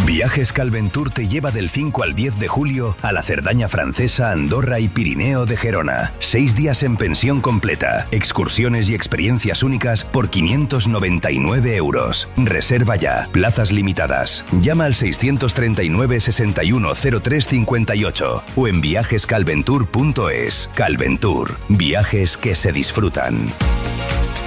Viajes Calventur te lleva del 5 al 10 de julio a la Cerdaña Francesa, Andorra y Pirineo de Gerona. 6 días en pensión completa, excursiones y experiencias únicas por 599 euros. Reserva ya, plazas limitadas. Llama al 639 61 03 58 o en viajescalventur.es. Calventur, viajes que se disfrutan.